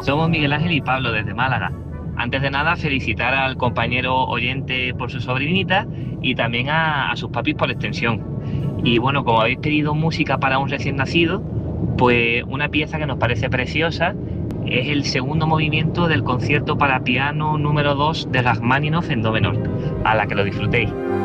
Somos Miguel Ángel y Pablo desde Málaga. Antes de nada, felicitar al compañero oyente por su sobrinita y también a sus papis por extensión. Y bueno, como habéis pedido música para un recién nacido, pues una pieza que nos parece preciosa es el segundo movimiento del concierto para piano número 2 de Rajmáninov en do menor, a la que lo disfrutéis.